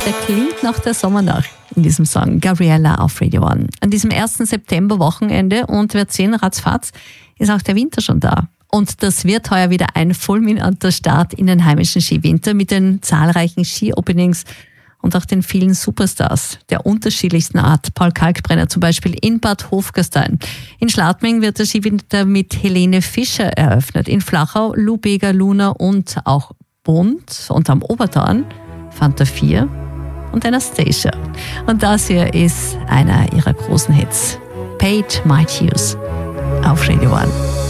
der klingt nach der Sommernacht in diesem Song Gabriella auf Radio One. An diesem 1. September-Wochenende und wir sehen, ratzfatz, ist auch der Winter schon da. Und das wird heuer wieder ein fulminanter Start in den heimischen Skiwinter mit den zahlreichen Ski-Openings und auch den vielen Superstars der unterschiedlichsten Art. Paul Kalkbrenner zum Beispiel in Bad Hofgastein. In Schladming wird der Skiwinter mit Helene Fischer eröffnet. In Flachau, Lubega, Luna und auch Bund und am Obertauern Fanta 4 und Anastasia. Und das hier ist einer ihrer großen Hits. Paid My Dues auf Radio One.